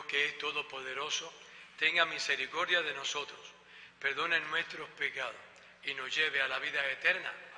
que es todopoderoso, tenga misericordia de nosotros, perdone nuestros pecados y nos lleve a la vida eterna.